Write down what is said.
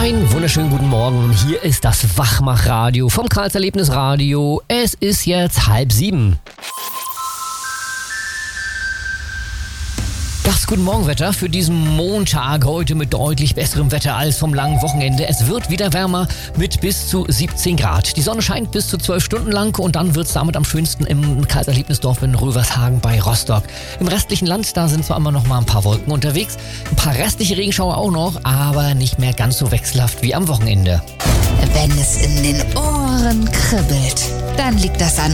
Einen wunderschönen guten Morgen. Hier ist das Wachmachradio vom Karls Erlebnisradio. Es ist jetzt 6:30. Das Guten Morgen Wetter für diesen Montag heute mit deutlich besserem Wetter als vom langen Wochenende. Es wird wieder wärmer mit bis zu 17 Grad. Die Sonne scheint bis zu 12 Stunden lang und dann wird es damit am schönsten im Karls Erlebnisdorf in Rövershagen bei Rostock. Im restlichen Land, da sind zwar immer noch mal ein paar Wolken unterwegs, ein paar restliche Regenschauer auch noch, aber nicht mehr ganz so wechselhaft wie am Wochenende. Wenn es in den Ohren kribbelt, dann liegt das an